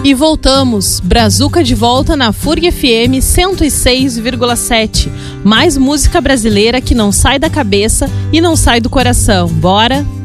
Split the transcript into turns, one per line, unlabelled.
E voltamos, Brazuca de volta na FURG FM 106,7. Mais música brasileira que não sai da cabeça e não sai do coração. Bora?